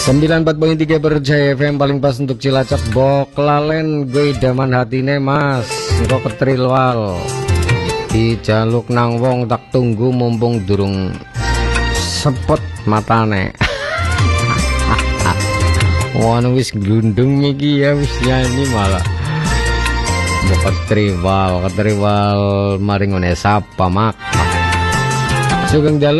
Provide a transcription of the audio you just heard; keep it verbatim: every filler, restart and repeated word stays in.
sembilan puluh empat koma tiga Berjaya F M paling pas untuk Cilacap. Bok lalen gue daman hatine mas, engko ketrilwal dijaluk nang wong tak tunggu mumpung durung sepet matane. Wah wis glundung iki ya, wis nyanyi malah mbok ketriwal ketriwal maring ngene sapa mak Sugeng dalu